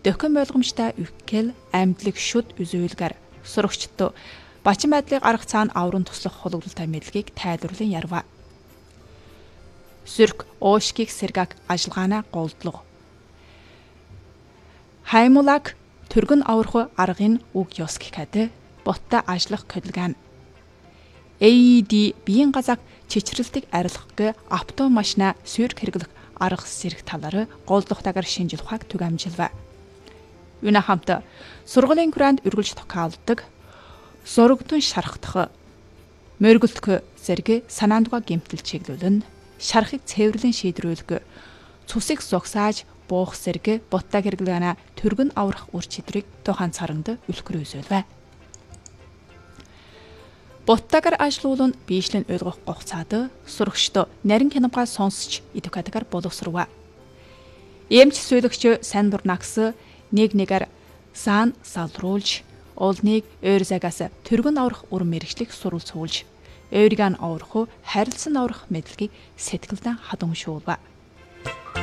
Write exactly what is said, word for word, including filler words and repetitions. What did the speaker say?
дөхөн ойлгомжтой үкkel амьдлаг шүд үзүүлгэр сурагчдод бачин байдлыг арга цаана аврын туслах хулгалттай мэдлэгийг тайлбарлан ярва. Сүрк оошкиг сэргак ажиллагаанаа голдлого. Хаймулаг түргэн аврах аргын үг ёск кад ботта ажиллах хөдөлгөөн. эй и ди биеийн газаг чичрэлтийг арилгахыг автомашина сүрк хэрэглэх арга зэрэг талаар голдлоготойгоор шинжил ухааг түг амжилва. Юуна хамт сургуулийн гранд үргэлж тохиолддог зургтун шархдах мөргөлтгө зэрэг санаандуга гэмтэл чиглүүлэн шархыг цэвэрлэн шийдрүүлэх цусыг зогсааж буух зэрэг ботта хэрэглэна түргэн аврах үр чадрыг тохан царанд үлгэр үзүүлвэ. Боттагаар ажиллуулан биешлэн ойлгох гоцаад сурагчдод нарийн киногаа сонсч эдукатагаар боловсруа. Эмч сүйлэгч сайн дурнагс нэг нэгээр сан салруулж олныг ойрзагаас түргэн аврах үр мэрэгчлийг сурвалцуулж ойрган аврах харилцан аврах мэдлэгийг сэтгэлдэн хадамшуулва.